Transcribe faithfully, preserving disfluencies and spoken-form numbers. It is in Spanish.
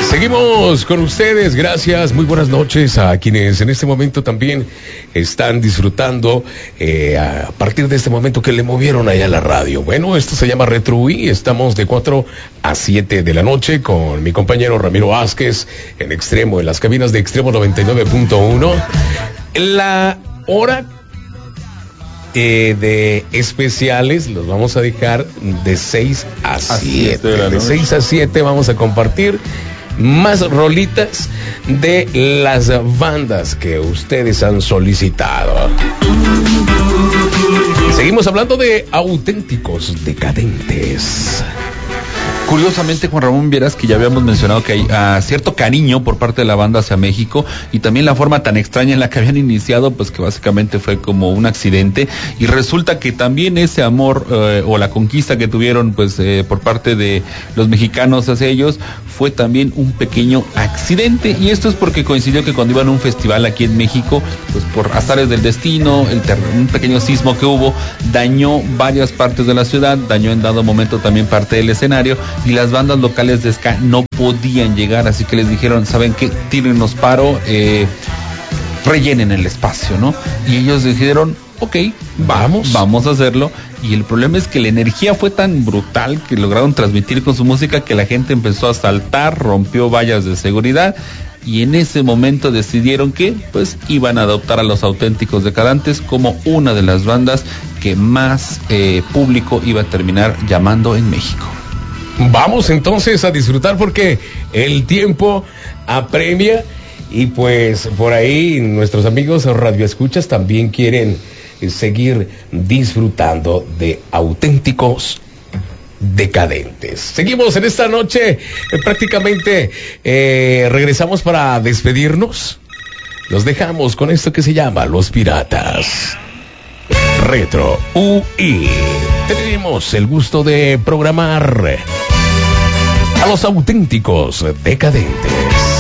Seguimos con ustedes, gracias, muy buenas noches a quienes en este momento también están disfrutando eh, a partir de este momento que le movieron allá a la radio. Bueno, esto se llama Retro U I, estamos de cuatro a siete de la noche con mi compañero Ramiro Vázquez en Extremo, en las cabinas de Extremo noventa y nueve punto uno. La hora Eh, de especiales los vamos a dejar de seis a siete. De, de seis a siete vamos a compartir más rolitas de las bandas que ustedes han solicitado. Seguimos hablando de auténticos decadentes. Curiosamente, Juan Ramón, vieras que ya habíamos mencionado que hay uh, cierto cariño por parte de la banda hacia México, y también la forma tan extraña en la que habían iniciado, pues que básicamente fue como un accidente, y resulta que también ese amor uh, o la conquista que tuvieron pues eh, por parte de los mexicanos hacia ellos fue también un pequeño accidente, y esto es porque coincidió que cuando iban a un festival aquí en México, pues por azares del destino, el ter- un pequeño sismo que hubo dañó varias partes de la ciudad, dañó en dado momento también parte del escenario, y las bandas locales de ska no podían llegar, así que les dijeron, ¿saben qué? Tírennos paro, eh, rellenen el espacio, ¿no? Y ellos dijeron, ok, vamos, vamos a hacerlo, y el problema es que la energía fue tan brutal que lograron transmitir con su música que la gente empezó a saltar, rompió vallas de seguridad, y en ese momento decidieron que pues iban a adoptar a los auténticos decadentes como una de las bandas que más eh, público iba a terminar llamando en México. Vamos entonces a disfrutar porque el tiempo apremia, y pues por ahí nuestros amigos radioescuchas también quieren seguir disfrutando de auténticos decadentes. Seguimos en esta noche, eh, prácticamente eh, regresamos para despedirnos. Los dejamos con esto que se llama Los Piratas. Retro U I. Tenemos el gusto de programar a los auténticos decadentes.